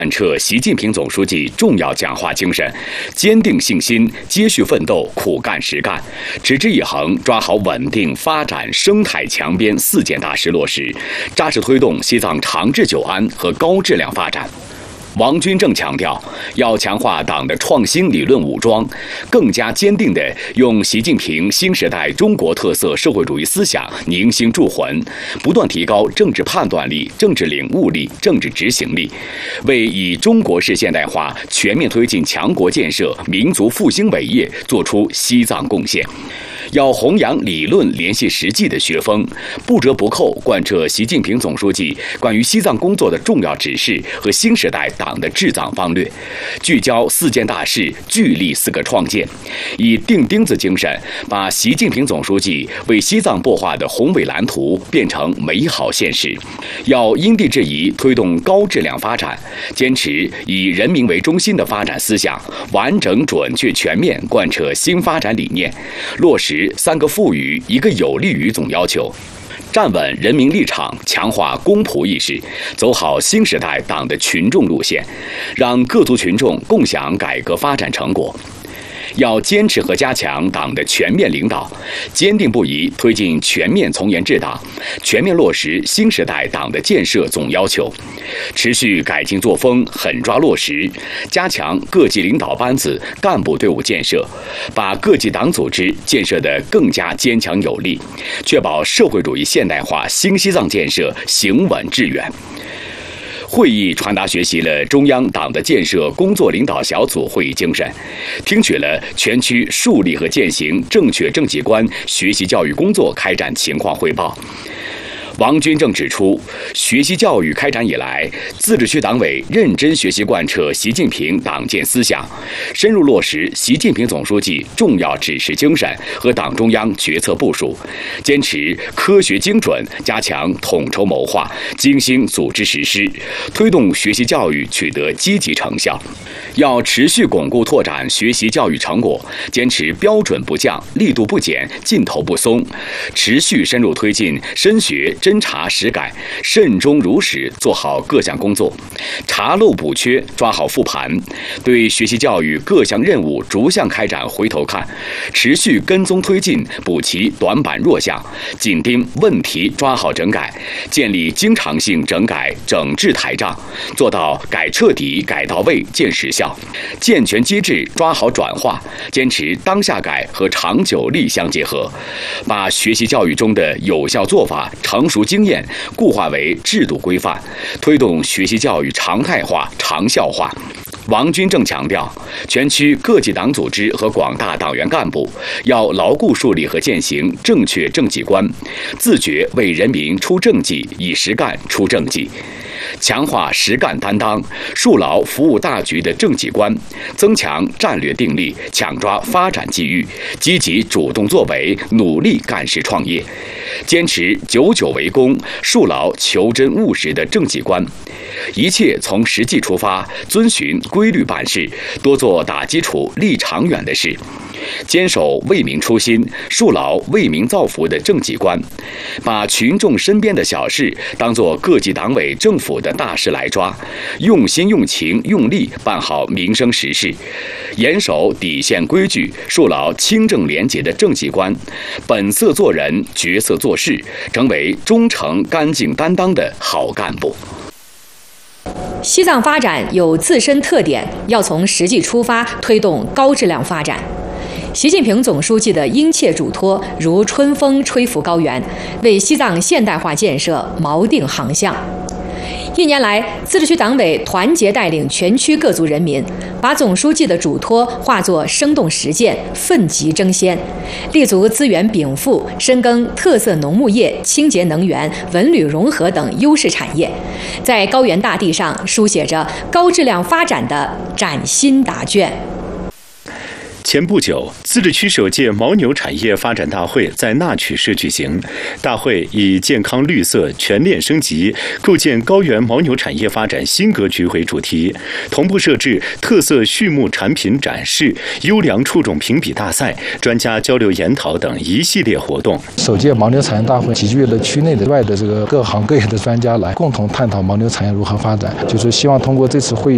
贯彻习近平总书记重要讲话精神，坚定信心，接续奋斗，苦干实干，持之以恒，抓好稳定发展生态强边4件大事落实，扎实推动西藏长治久安和高质量发展。王军正强调，要强化党的创新理论武装，更加坚定地用习近平新时代中国特色社会主义思想凝心铸魂，不断提高政治判断力、政治领悟力、政治执行力，为以中国式现代化全面推进强国建设、民族复兴伟业作出西藏贡献。要弘扬理论联系实际的学风，不折不扣贯彻习近平总书记关于西藏工作的重要指示和新时代党的治藏方略，聚焦4件大事，聚力4个创建，以钉钉子精神，把习近平总书记为西藏擘画的宏伟蓝图变成美好现实。要因地制宜推动高质量发展，坚持以人民为中心的发展思想，完整、准确、全面贯彻新发展理念，落实3个富裕、1个有利于总要求，站稳人民立场，强化公仆意识，走好新时代党的群众路线，让各族群众共享改革发展成果。要坚持和加强党的全面领导，坚定不移推进全面从严治党，全面落实新时代党的建设总要求，持续改进作风，狠抓落实，加强各级领导班子干部队伍建设，把各级党组织建设得更加坚强有力，确保社会主义现代化新西藏建设行稳致远。会议传达学习了中央党的建设工作领导小组会议精神，听取了全区树立和践行正确政绩观学习教育工作开展情况汇报。王军正指出，学习教育开展以来，自治区党委认真学习贯彻习近平党建思想，深入落实习近平总书记重要指示精神和党中央决策部署，坚持科学精准，加强统筹谋划，精心组织实施，推动学习教育取得积极成效。要持续巩固拓展学习教育成果，坚持标准不降、力度不减、劲头不松，持续深入推进深学侦查实改，慎终如始做好各项工作，查漏补缺，抓好复盘，对学习教育各项任务逐项开展回头看，持续跟踪推进，补齐短板弱项，紧盯问题抓好整改，建立经常性整改整治台账，做到改彻底、改到位、见实效，健全机制抓好转化，坚持当下改和长久力相结合，把学习教育中的有效做法、成熟经验固化为制度规范，推动学习教育常态化、长效化。王军正强调，全区各级党组织和广大党员干部要牢固树立和践行正确政绩观，自觉为人民出政绩，以实干出政绩。强化实干担当，树牢服务大局的政绩观，增强战略定力，抢抓发展机遇，积极主动作为，努力干事创业，坚持久久为功，树牢求真务实的政绩观，一切从实际出发，遵循规律办事，多做打基础、立长远的事。坚守为民初心，树牢为民造福的政绩观，把群众身边的小事当作各级党委政府的大事来抓，用心用情用力办好民生实事，严守底线规矩，树牢清正廉洁的政绩观，本色做人，角色做事，成为忠诚干净担当的好干部。 西藏发展有自身特点，要从实际出发，推动高质量发展。习近平总书记的殷切嘱托如春风吹拂高原，为西藏现代化建设锚定航向。1年来，自治区党委团结带领全区各族人民，把总书记的嘱托化作生动实践，奋楫争先，立足资源禀赋，深耕特色农牧业、清洁能源、文旅融合等优势产业，在高原大地上书写着高质量发展的崭新答卷。 前不久，自治区首届牦牛产业发展大会在那曲市举行。大会以健康绿色、全链升级，构建高原牦牛产业发展新格局为主题，同步设置特色畜牧产品展示、优良畜种评比大赛、专家交流研讨等一系列活动。 首届牦牛产业大会集聚了区内的外的各行各业的专家来共同探讨牦牛产业如何发展，就是希望通过这次会议